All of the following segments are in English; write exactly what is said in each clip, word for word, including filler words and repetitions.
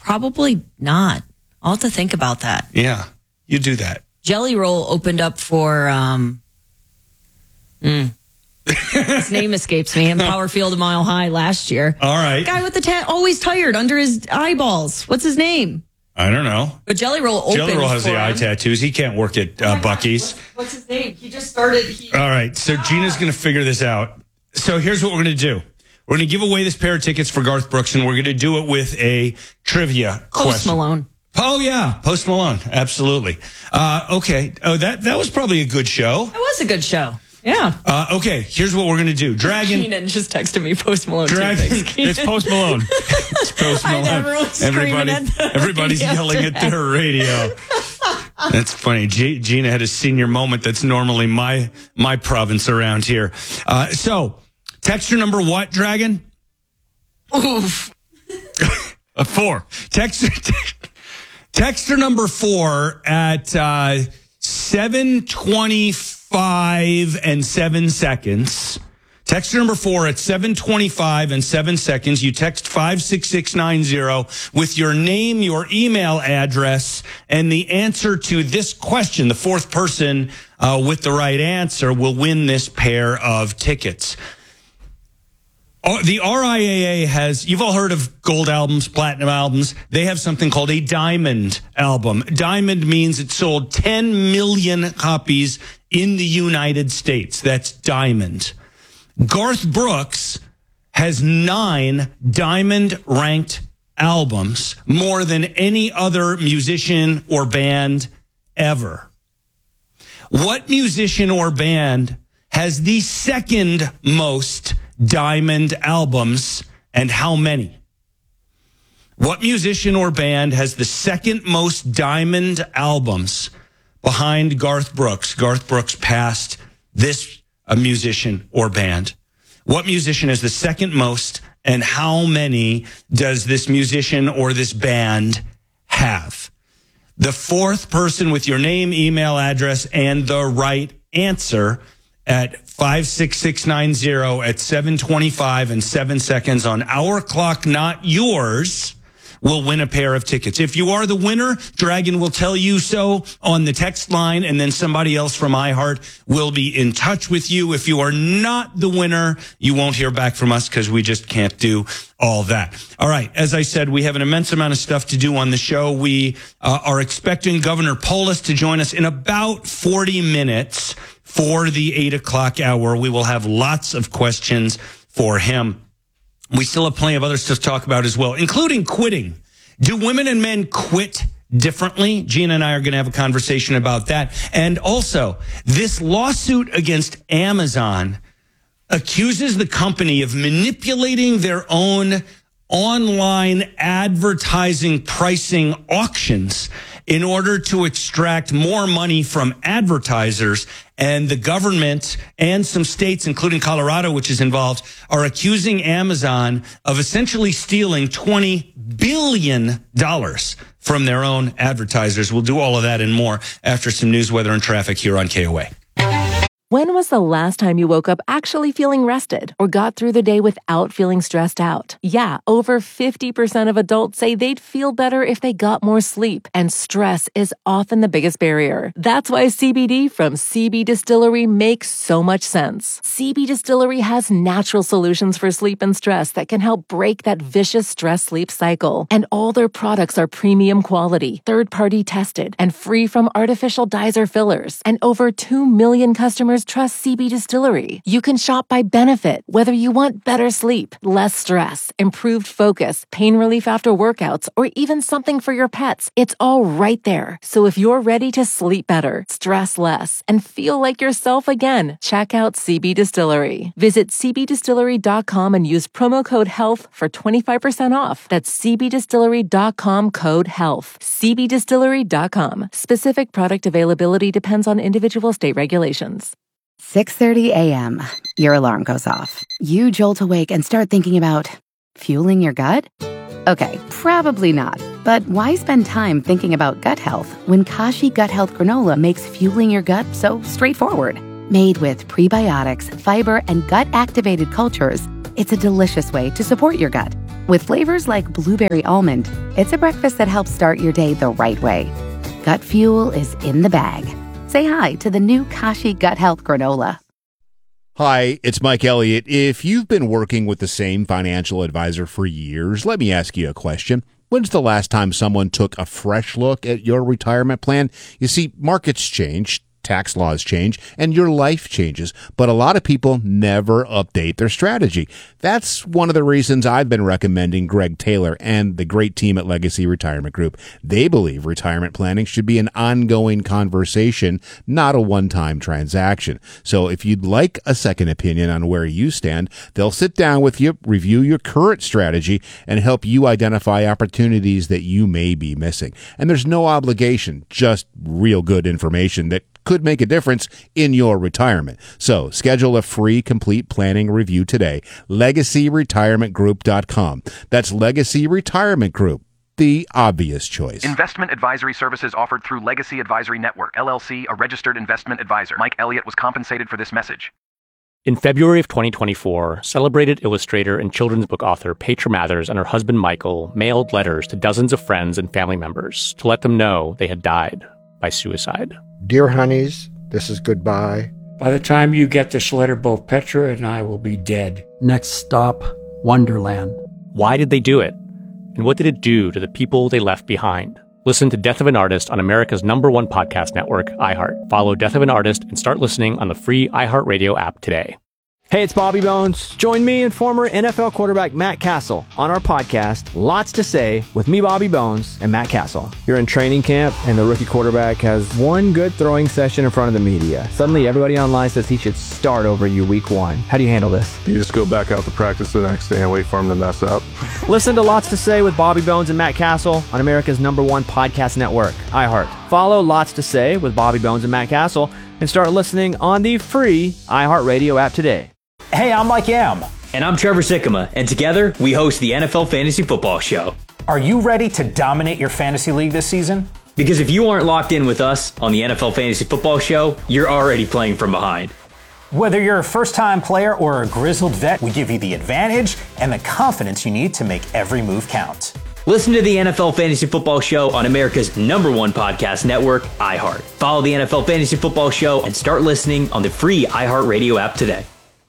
Probably not. I'll have to think about that. Yeah, you do that. Jelly Roll opened up for, um, mm, his name escapes me, in Power Field a Mile High last year. All right. Guy with the ta- always tired under his eyeballs. What's his name? I don't know. But Jelly Roll opened Jelly Roll has for the eye him. tattoos. He can't work at uh, Buc-ee's. What's, what's his name? He just started. He- All right, so Gina's going to figure this out. So here's what we're going to do. We're going to give away this pair of tickets for Garth Brooks, and we're going to do it with a trivia Post question. Malone. Oh, yeah, Post Malone. Absolutely. Uh, okay. Oh, that, that was probably a good show. That was a good show. Yeah. Uh, okay, here's what we're going to do. Dragon. Keenan just texted me Post Malone. Dragon. It's Post Malone. It's Post I Malone. know, everyone's screaming Everybody, at the everybody's radio yelling at today. their radio. That's funny. G- Gina had a senior moment that's normally my my province around here. Uh, so, texture number what, Dragon? Oof. A four. Texture, texture number four at uh, seven twenty-five and seven seconds. Texture number four at seven twenty-five and seven seconds. You text five six six nine zero with your name, your email address, and the answer to this question. The fourth person uh, with the right answer will win this pair of tickets. Oh, the R I A A has, you've all heard of gold albums, platinum albums. They have something called a diamond album. Diamond means it sold ten million copies in the United States. That's diamond. Garth Brooks has nine diamond ranked albums, more than any other musician or band ever. What musician or band has the second most diamond albums, and how many? What musician or band has the second most diamond albums behind Garth Brooks? Garth Brooks passed this a musician or band. What musician has the second most, and how many does this musician or this band have? The fourth person with your name, email address, and the right answer at five six six nine zero at seven twenty-five and seven seconds on our clock, not yours, will win a pair of tickets. If you are the winner, Dragon will tell you so on the text line, and then somebody else from iHeart will be in touch with you. If you are not the winner, you won't hear back from us because we just can't do all that. All right. As I said, we have an immense amount of stuff to do on the show. We uh, are expecting Governor Polis to join us in about forty minutes for the eight o'clock hour. We will have lots of questions for him. We still have plenty of other stuff to talk about as well, including quitting. Do women and men quit differently? Gina and I are going to have a conversation about that. And also, this lawsuit against Amazon accuses the company of manipulating their own online advertising pricing auctions in order to extract more money from advertisers. And the government and some states, including Colorado, which is involved, are accusing Amazon of essentially stealing twenty billion dollars from their own advertisers. We'll do all of that and more after some news, weather, and traffic here on K O A. When was the last time you woke up actually feeling rested or got through the day without feeling stressed out? Yeah, over fifty percent of adults say they'd feel better if they got more sleep, and stress is often the biggest barrier. That's why C B D from C B Distillery makes so much sense. C B Distillery has natural solutions for sleep and stress that can help break that vicious stress-sleep cycle. And all their products are premium quality, third-party tested, and free from artificial dyes or fillers. And over two million customers trust C B Distillery. You can shop by benefit, whether you want better sleep, less stress, improved focus, pain relief after workouts, or even something for your pets. It's all right there. So if you're ready to sleep better, stress less, and feel like yourself again, check out C B Distillery. Visit c b distillery dot com and use promo code HEALTH for twenty-five percent off. That's c b distillery dot com code HEALTH. c b distillery dot com. Specific product availability depends on individual state regulations. six thirty a.m. Your alarm goes off. You jolt awake and start thinking about fueling your gut? Okay, probably not. But why spend time thinking about gut health when Kashi Gut Health Granola makes fueling your gut so straightforward? Made with prebiotics, fiber, and gut-activated cultures, it's a delicious way to support your gut With flavors like blueberry almond, it's a breakfast that helps start your day the right way. Gut Fuel is in the bag. Say hi to the new Kashi Gut Health Granola. Hi, it's Mike Elliott. If you've been working with the same financial advisor for years, let me ask you a question. When's the last time someone took a fresh look at your retirement plan? You see, markets change, tax laws change, and your life changes, but a lot of people never update their strategy. That's one of the reasons I've been recommending Greg Taylor and the great team at Legacy Retirement Group. They believe retirement planning should be an ongoing conversation, not a one-time transaction. So if you'd like a second opinion on where you stand, they'll sit down with you, review your current strategy, and help you identify opportunities that you may be missing. And there's no obligation, just real good information that could make a difference in your retirement. So schedule a free complete planning review today. legacy retirement group dot com. That's Legacy Retirement Group, the obvious choice. Investment advisory services offered through Legacy Advisory Network, L L C, a registered investment advisor. Mike Elliott was compensated for this message. In February of twenty twenty-four, celebrated illustrator and children's book author Petra Mathers and her husband Michael mailed letters to dozens of friends and family members to let them know they had died by suicide. Dear honeys, this is goodbye. By the time you get this letter, both Petra and I will be dead. Next stop, Wonderland. Why did they do it? And what did it do to the people they left behind? Listen to Death of an Artist on America's number one podcast network, iHeart. Follow Death of an Artist and start listening on the free iHeartRadio app today. Hey, it's Bobby Bones. Join me and former N F L quarterback Matt Castle on our podcast, Lots to Say, with me, Bobby Bones, and Matt Castle. You're in training camp, and the rookie quarterback has one good throwing session in front of the media. Suddenly, everybody online says he should start over you week one. How do you handle this? You just go back out to practice the next day and wait for him to mess up. Listen to Lots to Say with Bobby Bones and Matt Castle on America's number one podcast network, iHeart. Follow Lots to Say with Bobby Bones and Matt Castle and start listening on the free iHeartRadio app today. Hey, I'm Mike Yam. And I'm Trevor Sikkema, and together we host the N F L Fantasy Football Show. Are you ready to dominate your fantasy league this season? Because if you aren't locked in with us on the N F L Fantasy Football Show, you're already playing from behind. Whether you're a first-time player or a grizzled vet, we give you the advantage and the confidence you need to make every move count. Listen to the N F L Fantasy Football Show on America's number one podcast network, iHeart. Follow the N F L Fantasy Football Show and start listening on the free iHeartRadio app today.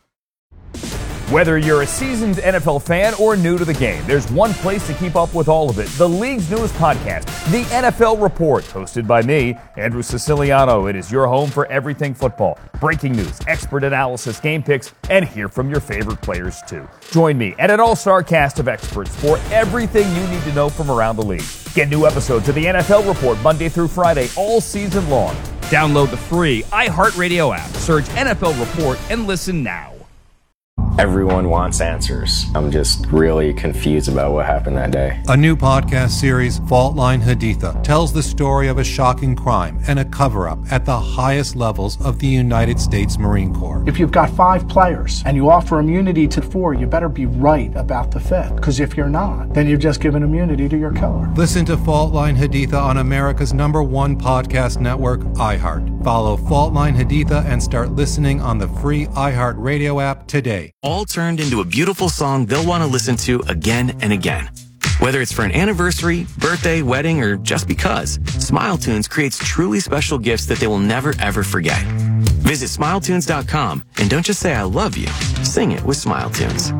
Whether you're a seasoned N F L fan or new to the game, there's one place to keep up with all of it. The league's newest podcast, The N F L Report, hosted by me, Andrew Siciliano. It is your home for everything football. Breaking news, expert analysis, game picks, and hear from your favorite players too. Join me and an all-star cast of experts for everything you need to know from around the league. Get new episodes of The N F L Report Monday through Friday all season long. Download the free iHeartRadio app, search N F L Report, and listen now. Everyone wants answers. I'm just really confused about what happened that day. A new podcast series, Fault Line Haditha, tells the story of a shocking crime and a cover-up at the highest levels of the United States Marine Corps. If you've got five players and you offer immunity to four, you better be right about the fifth. Because if you're not, then you've just given immunity to your killer. Listen to Fault Line Haditha on America's number one podcast network, iHeart. Follow Fault Line Haditha and start listening on the free iHeartRadio app today. All turned into a beautiful song they'll want to listen to again and again. Whether it's for an anniversary, birthday, wedding, or just because, Smile Tunes creates truly special gifts that they will never, ever forget. Visit smile tunes dot com and don't just say I love you, sing it with Smile Tunes.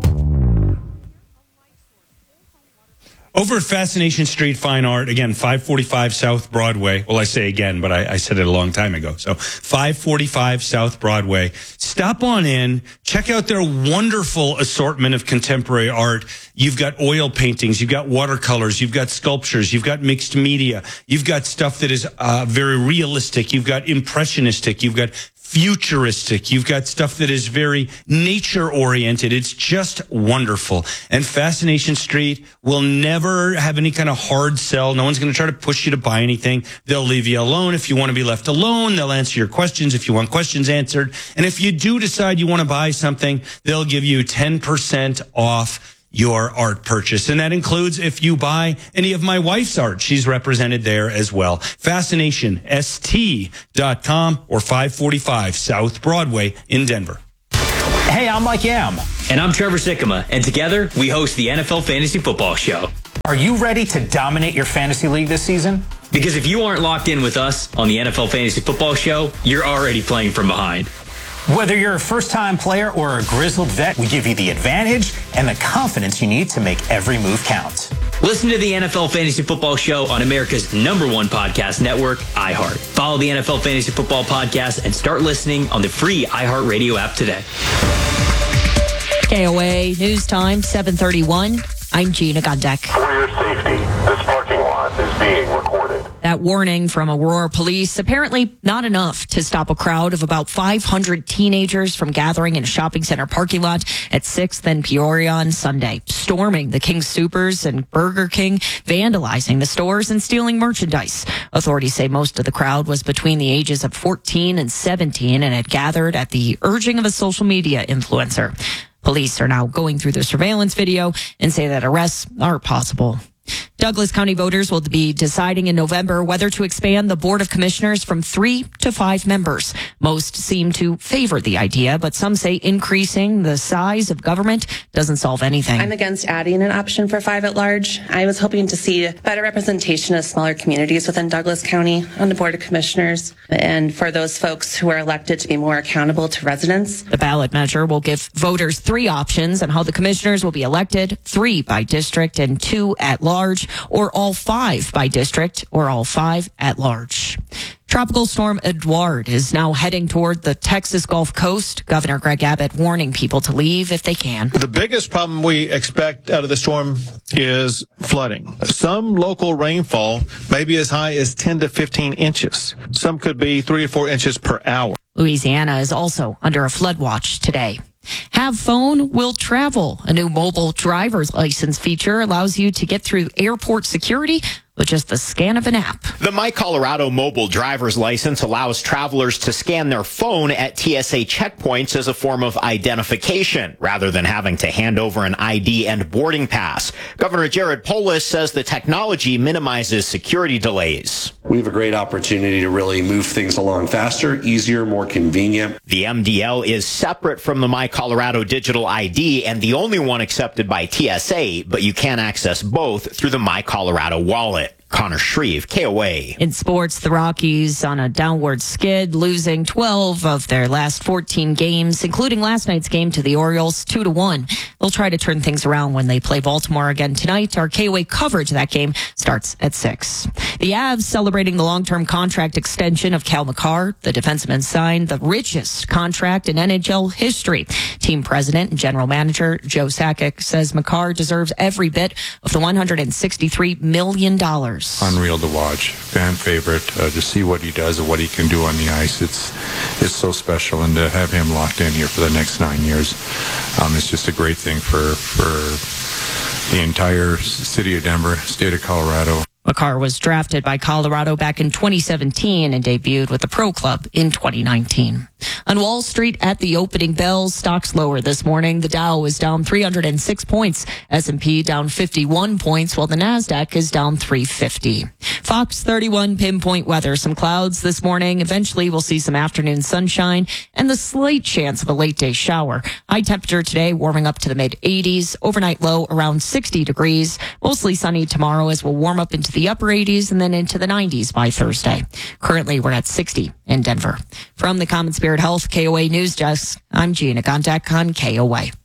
Over at Fascination Street Fine Art, again, five forty-five South Broadway. Well, I say again, but I, I said it a long time ago. So five forty-five South Broadway. Stop on in. Check out their wonderful assortment of contemporary art. You've got oil paintings. You've got watercolors. You've got sculptures. You've got mixed media. You've got stuff that is uh, very realistic. You've got impressionistic. You've got futuristic. You've got stuff that is very nature-oriented. It's just wonderful. And Fascination Street will never have any kind of hard sell. No one's going to try to push you to buy anything. They'll leave you alone if you want to be left alone. They'll answer your questions if you want questions answered. And if you do decide you want to buy something, they'll give you ten percent off your art purchase. And that includes if you buy any of my wife's art. She's represented there as well. Fascination S T dot com or five forty-five South Broadway in Denver. Hey, I'm Mike Yam. And I'm Trevor Sikkema. And together, we host the N F L Fantasy Football Show. Are you ready to dominate your fantasy league this season? Because if you aren't locked in with us on the N F L Fantasy Football Show, you're already playing from behind. Whether you're a first-time player or a grizzled vet, we give you the advantage and the confidence you need to make every move count. Listen to the N F L Fantasy Football Show on America's number one podcast network, iHeart. Follow the N F L Fantasy Football Podcast and start listening on the free iHeartRadio app today. K O A News Time, seven thirty-one. I'm Gina Gondek. For your safety, this parking lot is being recorded. That warning from Aurora Police, apparently not enough to stop a crowd of about five hundred teenagers from gathering in a shopping center parking lot at sixth and Peoria on Sunday, storming the King Soopers and Burger King, vandalizing the stores and stealing merchandise. Authorities say most of the crowd was between the ages of fourteen and seventeen and had gathered at the urging of a social media influencer. Police are now going through the surveillance video and say that arrests are possible. Douglas County voters will be deciding in November whether to expand the Board of Commissioners from three to five members. Most seem to favor the idea, but some say increasing the size of government doesn't solve anything. I'm against adding an option for five at large. I was hoping to see better representation of smaller communities within Douglas County on the Board of Commissioners, and for those folks who are elected to be more accountable to residents. The ballot measure will give voters three options on how the commissioners will be elected, three by district and two at large, or all five by district, or all five at large. Tropical storm Edouard is now heading toward the Texas Gulf Coast. Governor Greg Abbott warning people to leave if they can. The biggest problem we expect out of the storm is flooding. Some local rainfall may be as high as ten to fifteen inches. Some could be three to four inches per hour. Louisiana is also under a flood watch today. Have Phone Will Travel. A new mobile driver's license feature allows you to get through airport security with just the scan of an app. The My Colorado mobile driver's license allows travelers to scan their phone at T S A checkpoints as a form of identification, rather than having to hand over an I D and boarding pass. Governor Jared Polis says the technology minimizes security delays. We have a great opportunity to really move things along faster, easier, more convenient. The M D L is separate from the My Colorado digital I D and the only one accepted by T S A, but you can access both through the My Colorado wallet. Connor Shreve, K O A. In sports, the Rockies on a downward skid, losing twelve of their last fourteen games, including last night's game to the Orioles, two to one. They'll try to turn things around when they play Baltimore again tonight. Our K O A coverage of that game starts at six. The Avs celebrating the long-term contract extension of Cal McCarr. The defenseman signed the richest contract in N H L history. Team president and general manager Joe Sakic says McCarr deserves every bit of the one hundred sixty-three million dollars. Unreal to watch, fan favorite. Uh, to see what he does and what he can do on the ice, it's it's so special, and to have him locked in here for the next nine years, um, it's just a great thing for for the entire city of Denver, state of Colorado. McCarr was drafted by Colorado back in twenty seventeen and debuted with the Pro Club in twenty nineteen. On Wall Street at the opening bell, stocks lower this morning. The Dow is down three hundred six points. S and P down fifty-one points, while the NASDAQ is down three fifty. Fox thirty-one pinpoint weather. Some clouds this morning. Eventually, we'll see some afternoon sunshine and the slight chance of a late day shower. High temperature today warming up to the mid eighties. Overnight low around sixty degrees. Mostly sunny tomorrow as we'll warm up into the upper eighties and then into the nineties by Thursday. Currently, we're at sixty in Denver. From the Common Spirit Health K O A News Desk, I'm Gina Gondek on K O A.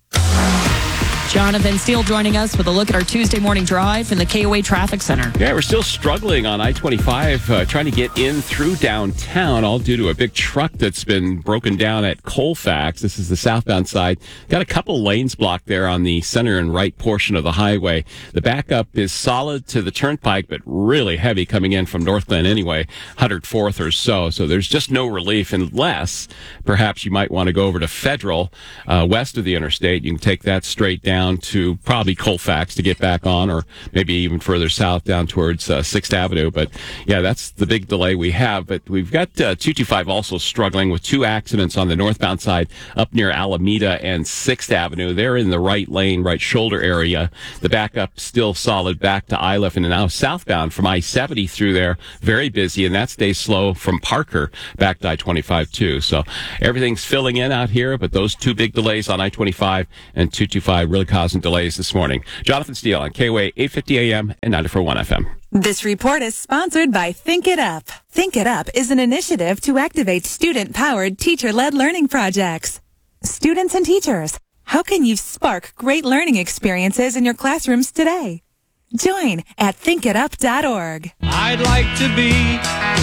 Jonathan Steele joining us with a look at our Tuesday morning drive in the K O A Traffic Center. Yeah, we're still struggling on I twenty-five, uh, trying to get in through downtown, all due to a big truck that's been broken down at Colfax. This is the southbound side. Got a couple lanes blocked there on the center and right portion of the highway. The backup is solid to the turnpike, but really heavy coming in from North Glen anyway, one hundred fourth or so. So there's just no relief unless perhaps you might want to go over to Federal, uh, west of the interstate. You can take that straight down down to probably Colfax to get back on, or maybe even further south down towards uh, sixth Avenue. But yeah, that's the big delay we have. But we've got uh, two twenty-five also struggling with two accidents on the northbound side up near Alameda and sixth Avenue. They're in the right lane, right shoulder area. The backup still solid back to I L F, and now southbound from I seventy through there, very busy, and that stays slow from Parker back to I twenty-five too. So everything's filling in out here, but those two big delays on I twenty-five and two twenty-five really causing delays this morning. Jonathan Steele on K O A eight fifty A M and ninety-four point one F M. This report is sponsored by Think It Up. Think It Up is an initiative to activate student-powered, teacher-led learning projects. Students and teachers, how can you spark great learning experiences in your classrooms today? Join at think it up dot org. I'd like to be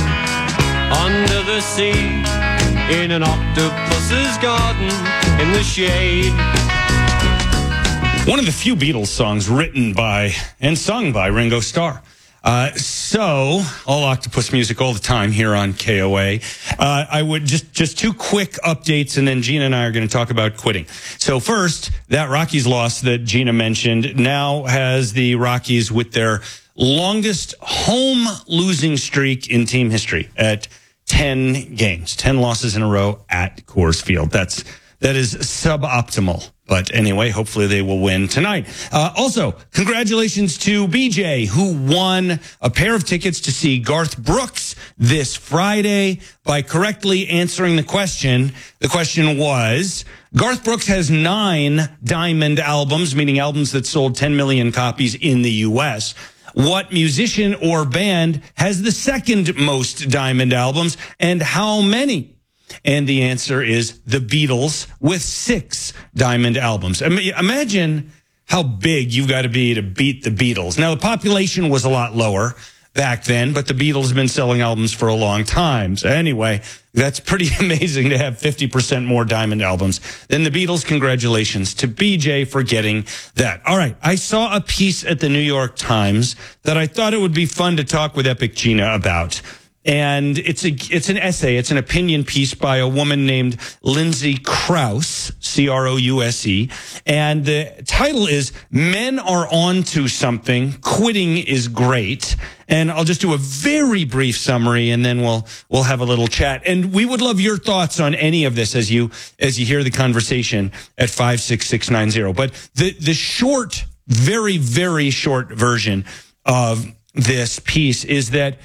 under the sea in an octopus's garden in the shade. One of the few Beatles songs written by and sung by Ringo Starr. Uh, so, all octopus music all the time here on K O A. Uh, I would just, just two quick updates, and then Gina and I are going to talk about quitting. So first, that Rockies loss that Gina mentioned now has the Rockies with their longest home losing streak in team history at ten games, ten losses in a row at Coors Field. That's, that is suboptimal. But anyway, hopefully they will win tonight. Uh, also, congratulations to B J, who won a pair of tickets to see Garth Brooks this Friday by correctly answering the question. The question was, Garth Brooks has nine diamond albums, meaning albums that sold ten million copies in the U S. What musician or band has the second most diamond albums, and how many? And the answer is the Beatles with six diamond albums. I mean, imagine how big you've got to be to beat the Beatles. Now, the population was a lot lower back then, but the Beatles have been selling albums for a long time. So anyway, that's pretty amazing to have fifty percent more diamond albums than the Beatles. Congratulations to B J for getting that. All right. I saw a piece at the New York Times that I thought it would be fun to talk with Epic Gina about. And it's a, it's an essay. It's an opinion piece by a woman named Lindsay Krause, C R O U S E. And the title is Men Are Onto Something. Quitting is Great. And I'll just do a very brief summary, and then we'll, we'll have a little chat. And we would love your thoughts on any of this as you, as you hear the conversation at five six six nine zero. But the, the short, very, very short version of this piece is that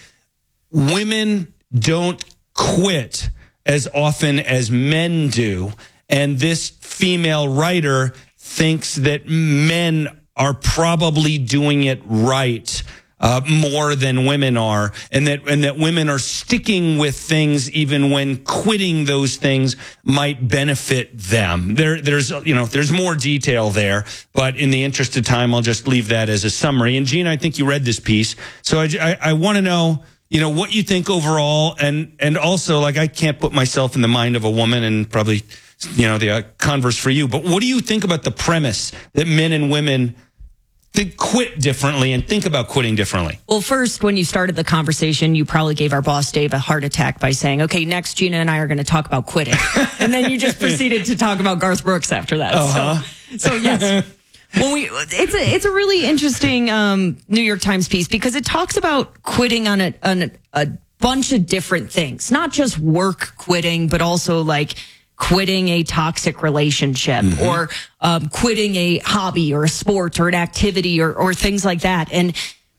women don't quit as often as men do. And this female writer thinks that men are probably doing it right uh, more than women are, and that and that women are sticking with things even when quitting those things might benefit them. There, there's you know there's more detail there, but in the interest of time, I'll just leave that as a summary. And Gina, I think you read this piece, so I, I, I want to know, you know, what you think overall, and and also, like, I can't put myself in the mind of a woman, and probably, you know, the uh, converse for you. But what do you think about the premise that men and women think quit differently and think about quitting differently? Well, first, when you started the conversation, you probably gave our boss Dave a heart attack by saying, "Okay, next, Gina and I are going to talk about quitting," and then you just proceeded to talk about Garth Brooks after that. Uh-huh. So, so yes. Well, we it's a it's a really interesting um, New York Times piece because it talks about quitting on a on a, a bunch of different things, not just work quitting, but also like quitting a toxic relationship mm-hmm. or um, quitting a hobby or a sport or an activity or or things like that. And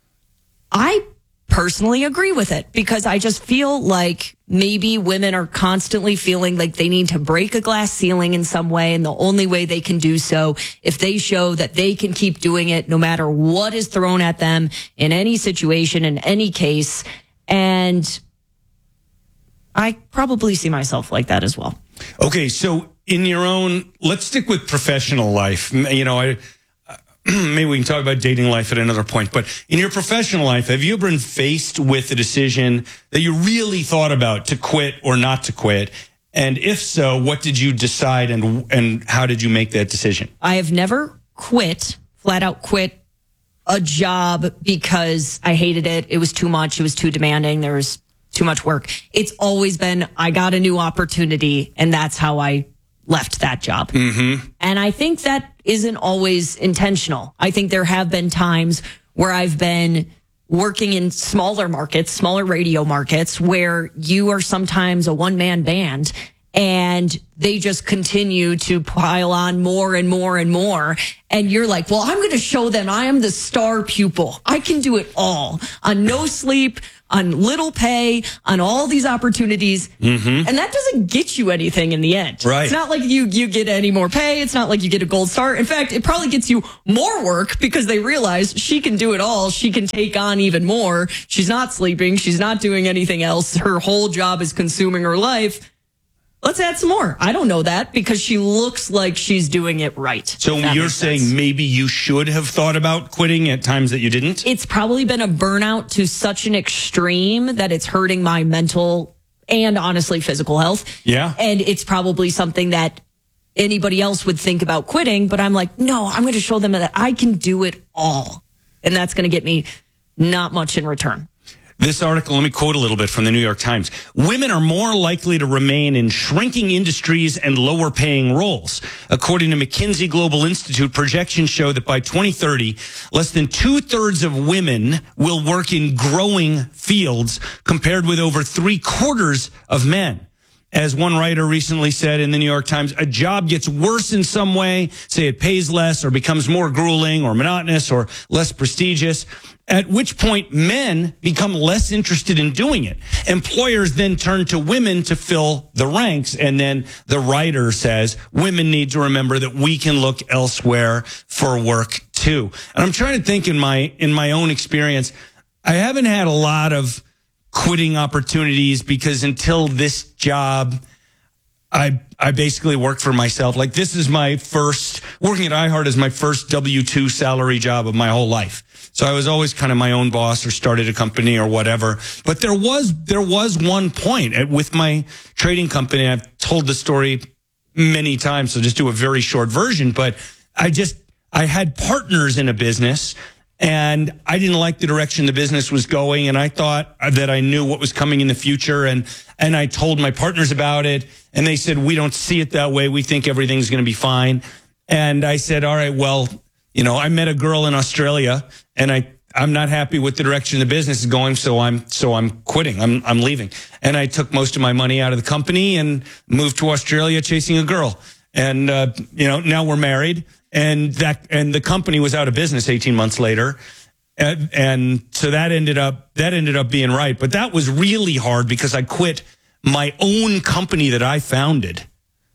I personally agree with it because I just feel like maybe women are constantly feeling like they need to break a glass ceiling in some way. And the only way they can do so, if they show that they can keep doing it no matter what is thrown at them in any situation, in any case. And I probably see myself like that as well. Okay. So in your own, let's stick with professional life. You know, I, maybe we can talk about dating life at another point, but in your professional life, have you ever been faced with a decision that you really thought about to quit or not to quit? And if so, what did you decide, and and how did you make that decision? I have never quit, flat out quit a job because I hated it. It was too much. It was too demanding. There was too much work. It's always been, I got a new opportunity, and that's how I left that job. Mm-hmm. And I think that isn't always intentional. I think there have been times where I've been working in smaller markets, smaller radio markets, where you are sometimes a one-man band and they just continue to pile on more and more and more. And you're like, well, I'm going to show them I am the star pupil. I can do it all on no sleep, on little pay, on all these opportunities. Mm-hmm. And that doesn't get you anything in the end. Right. It's not like you, you get any more pay. It's not like you get a gold star. In fact, it probably gets you more work because they realize she can do it all. She can take on even more. She's not sleeping. She's not doing anything else. Her whole job is consuming her life. Let's add some more. I don't know that because she looks like she's doing it right. So you're saying sense. maybe you should have thought about quitting at times that you didn't? It's probably been a burnout to such an extreme that it's hurting my mental and honestly physical health. Yeah. And it's probably something that anybody else would think about quitting, but I'm like, no, I'm going to show them that I can do it all. And that's going to get me not much in return. This article, let me quote a little bit from the New York Times. Women are more likely to remain in shrinking industries and lower paying roles. According to McKinsey Global Institute, projections show that by twenty thirty, less than two thirds of women will work in growing fields compared with over three quarters of men. As one writer recently said in the New York Times, a job gets worse in some way, say it pays less or becomes more grueling or monotonous or less prestigious, at which point men become less interested in doing it. Employers then turn to women to fill the ranks. And then the writer says women need to remember that we can look elsewhere for work too. And I'm trying to think in my, in my own experience, I haven't had a lot of quitting opportunities because until this job, I I basically worked for myself. Like this is my first, working at iHeart is my first W two salary job of my whole life. So I was always kind of my own boss or started a company or whatever. But there was, there was one point at, with my trading company. I've told the story many times, so just do a very short version. But I just, I had partners in a business and I didn't like the direction the business was going. And I thought that I knew what was coming in the future. And, and I told my partners about it. And they said, we don't see it that way. We think everything's going to be fine. And I said, all right, well, you know, I met a girl in Australia and I, I'm not happy with the direction the business is going. So I'm, so I'm quitting. I'm, I'm leaving. And I took most of my money out of the company and moved to Australia chasing a girl. And, uh, you know, now we're married. And that, and the company was out of business eighteen months later. And, and so that ended up, that ended up being right. But that was really hard because I quit my own company that I founded.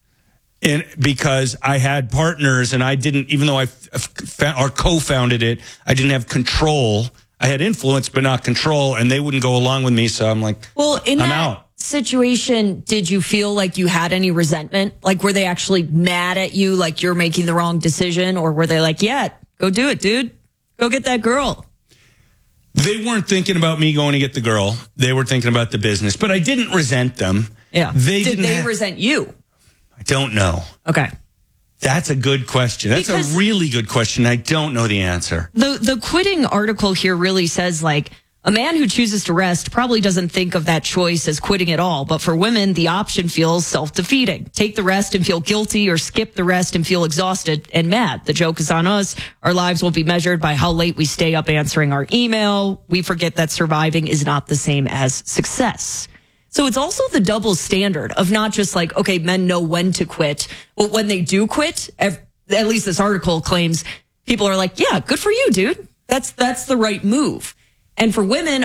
And because I had partners and I didn't, even though I or co-founded it, I didn't have control. I had influence, but not control. And they wouldn't go along with me. So I'm like, well, in I'm that out. situation, did you feel like you had any resentment? Like, were they actually mad at you? Like you're making the wrong decision? Or were they like, yeah, go do it, dude. Go get that girl. They weren't thinking about me going to get the girl. They were thinking about the business, but I didn't resent them. Yeah. They Did didn't they have, resent you? I don't know. Okay. That's a good question. That's Because a really good question. I don't know the answer. The the quitting article here really says like a man who chooses to rest probably doesn't think of that choice as quitting at all. But for women, the option feels self-defeating. Take the rest and feel guilty or skip the rest and feel exhausted and mad. The joke is on us. Our lives will be measured by how late we stay up answering our email. We forget that surviving is not the same as success. So it's also the double standard of not just like, okay, men know when to quit, but when they do quit, at least this article claims people are like, yeah, good for you, dude. That's, that's the right move. And for women,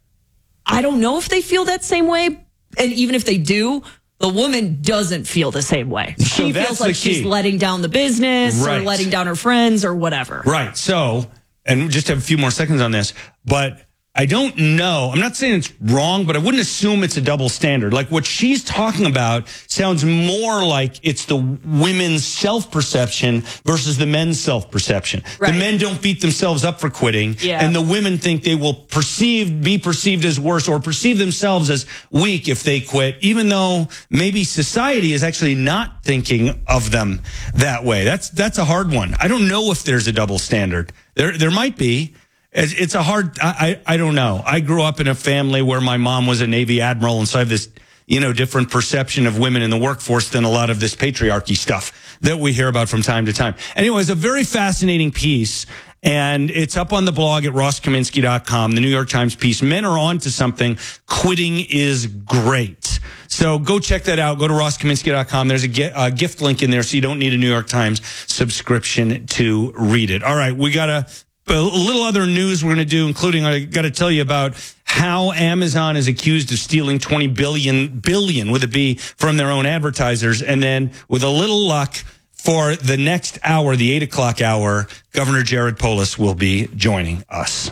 I don't know if they feel that same way. And even if they do, the woman doesn't feel the same way. So She that's feels like the key. she's letting down the business Right. or letting down her friends or whatever. Right. So, and just have a few more seconds on this, but I don't know. I'm not saying it's wrong, but I wouldn't assume it's a double standard. Like what she's talking about sounds more like it's the women's self-perception versus the men's self-perception. Right. The men don't beat themselves up for quitting, Yeah. and the women think they will perceive, be perceived as worse or perceive themselves as weak if they quit, even though maybe society is actually not thinking of them that way. That's, that's a hard one. I don't know if there's a double standard. There, there might be. It's a hard, I, I don't know. I grew up in a family where my mom was a Navy admiral, and so I have this, you know, different perception of women in the workforce than a lot of this patriarchy stuff that we hear about from time to time. Anyway, it's a very fascinating piece. And it's up on the blog at ross kaminsky dot com, the New York Times piece. Men are on to something. Quitting is great. So go check that out. Go to ross kaminsky dot com. There's a, a gift link in there, so you don't need a New York Times subscription to read it. All right, we got a, a little other news we're going to do, including I got to tell you about how Amazon is accused of stealing twenty billion, billion with a B, from their own advertisers. And then with a little luck, for the next hour, the eight o'clock hour, Governor Jared Polis will be joining us.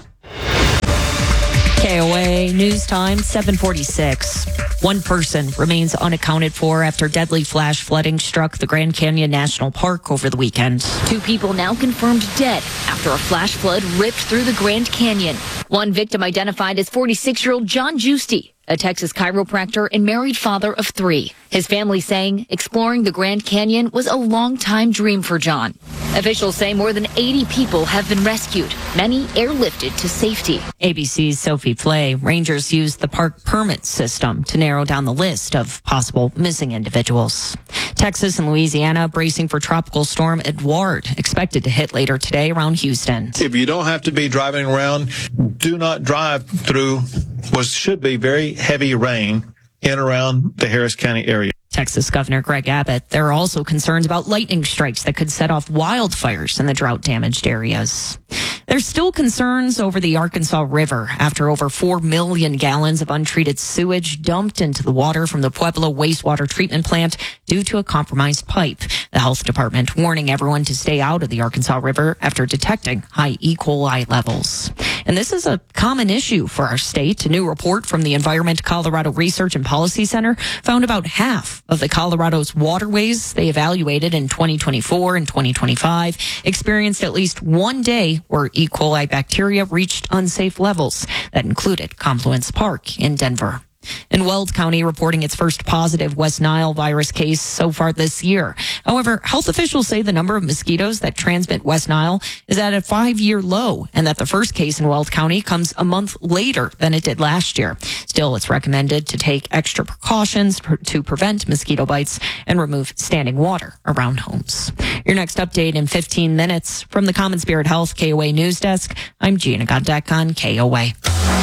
K O A News Time, seven forty-six. One person remains unaccounted for after deadly flash flooding struck the Grand Canyon National Park over the weekend. Two people now confirmed dead after a flash flood ripped through the Grand Canyon. One victim identified as forty-six-year-old John Giusti, a Texas chiropractor and married father of three. His family saying exploring the Grand Canyon was a long-time dream for John. Officials say more than eighty people have been rescued, many airlifted to safety. A B C's Sophie Flay. Rangers used the park permit system to narrow down the list of possible missing individuals. Texas and Louisiana bracing for Tropical Storm Edouard, expected to hit later today around Houston. If you don't have to be driving around, do not drive through what should be very heavy rain in around the Harris County area. Texas Governor Greg Abbott. There are also concerns about lightning strikes that could set off wildfires in the drought-damaged areas. There's still concerns over the Arkansas River after over four million gallons of untreated sewage dumped into the water from the Pueblo wastewater treatment plant due to a compromised pipe. The health department warning everyone to stay out of the Arkansas River after detecting high E. coli levels. And this is a common issue for our state. A new report from the Environment Colorado Research and Policy Center found about half of the Colorado's waterways they evaluated in twenty twenty-four and twenty twenty-five experienced at least one day where E. coli bacteria reached unsafe levels. That included Confluence Park in Denver. In Weld County reporting its first positive West Nile virus case so far this year. However, health officials say the number of mosquitoes that transmit West Nile is at a five-year low and that the first case in Weld County comes a month later than it did last year. Still, it's recommended to take extra precautions per- to prevent mosquito bites and remove standing water around homes. Your next update in fifteen minutes from the Common Spirit Health K O A News Desk. I'm Gina Godek on K O A.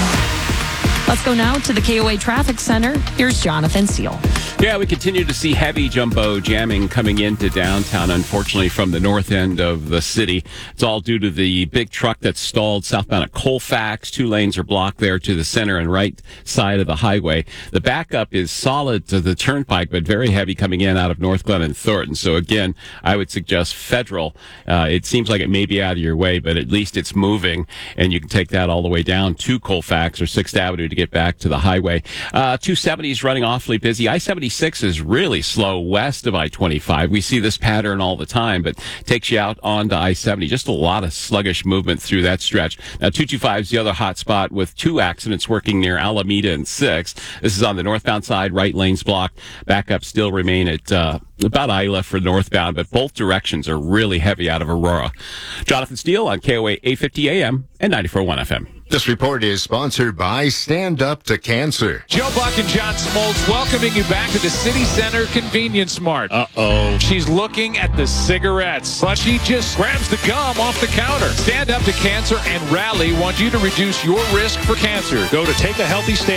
Let's go now to the K O A Traffic Center. Here's Jonathan Seal. Yeah, we continue to see heavy jumbo jamming coming into downtown, unfortunately, from the north end of the city. It's all due to the big truck that's stalled southbound at Colfax. Two lanes are blocked there to the center and right side of the highway. The backup is solid to the turnpike, but very heavy coming in out of North Glen and Thornton. So, again, I would suggest Federal. Uh, it seems like it may be out of your way, but at least it's moving, and you can take that all the way down to Colfax or sixth Avenue to get back to the highway. Uh, two seventy is running awfully busy. I seventy-six is really slow west of I twenty-five. We see this pattern all the time, but takes you out onto I seventy. Just a lot of sluggish movement through that stretch. Now, two twenty-five is the other hot spot with two accidents working near Alameda and sixth. This is on the northbound side, right lanes blocked. Backups still remain at uh, about Isla for northbound, but both directions are really heavy out of Aurora. Jonathan Steele on K O A eight fifty A M and ninety-four point one F M. This report is sponsored by Stand Up to Cancer. Joe Buck and John Smoltz welcoming you back to the City Center Convenience Mart. Uh-oh. She's looking at the cigarettes, but she just grabs the gum off the counter. Stand Up to Cancer and Rally want you to reduce your risk for cancer. Go to take a healthy stand.